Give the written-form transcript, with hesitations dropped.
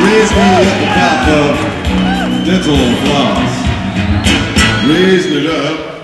Raise me at the top of dental floss. Raising it up.